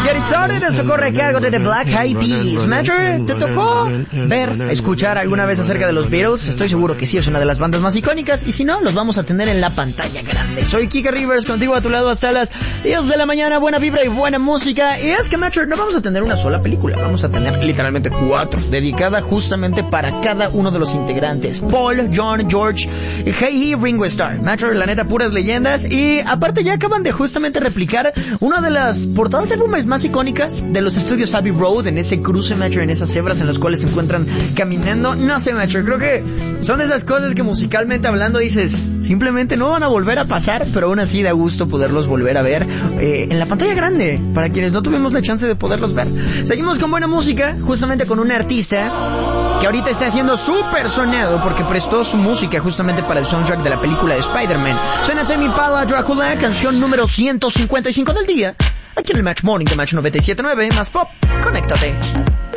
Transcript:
Get It Started, esto corre a cargo de The Black Eyed Peas. Major, ¿te tocó escuchar alguna vez acerca de los Beatles? Estoy seguro que sí, es una de las bandas más icónicas, y si no, los vamos a tener en la pantalla grande. Soy Kike Rivers, contigo a tu lado hasta las 10 de la mañana, buena vibra y buena música. Y es que, Major, no vamos a tener una sola película, vamos a tener literalmente 4, dedicada justamente para cada uno de los integrantes: Paul, John, George, Hey y Ringo Starr. Major, la neta, puras leyendas. Y aparte ya acaban de justamente replicar una de las portadas de álbumes más icónicas de los estudios Abbey Road, en ese cruce, Major, en esas cebras en las cuales se encuentran caminando. No sé, Major, creo que son esas cosas que musicalmente hablando dices, simplemente no van a volver a pasar, pero aún así da gusto poderlos volver a ver en la pantalla grande, para quienes no tuvimos la chance de poderlos ver. Seguimos con buena música, justamente con un artista que ahorita está haciendo súper sonado porque prestó su música justamente para el soundtrack de la película de Spider-Man. Suena Tame Impala, Dracula, canción número 155 del día, aquí en el Match Morning de Match 97.9, más pop, conéctate.